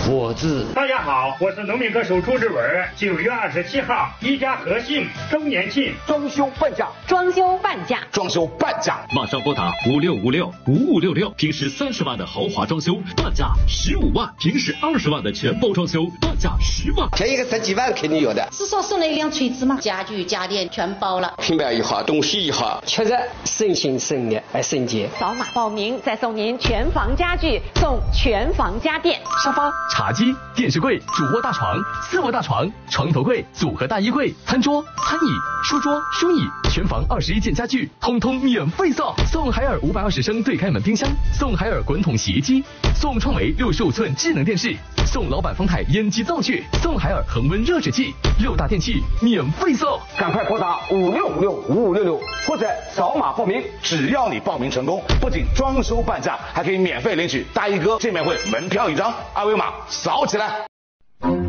我字。 大家好，我是农民歌手朱志文。9月27号，一家和信周年庆， 装修半价， 装修半价， 装修半价， 马上拨打56565566，平时30万的豪华装修，半价15万；平时20万的全包装修，半价10万。 便宜个10几万肯定有的。 是说送了一辆锤子吗？家具家电全包了， 平板一号，东西一号， 确实省心省力还省钱。 扫码报名，再送您全房家具，送全房家电， 沙发、茶几、电视柜、主卧大床、次卧大床、床头柜、组合大衣柜、餐桌、餐椅、书桌、书椅，全房21件家具，通通免费送。送海尔520升对开门冰箱，送海尔滚筒洗衣机，送创维65寸智能电视，送老板丰泰烟机灶具，送海尔恒温热水器，6大电器免费送。 赶快拨打56565566或者扫码报名。 只要你报名成功，不仅装修半价，还可以免费领取大衣哥见面会门票1张，二维码扫起来。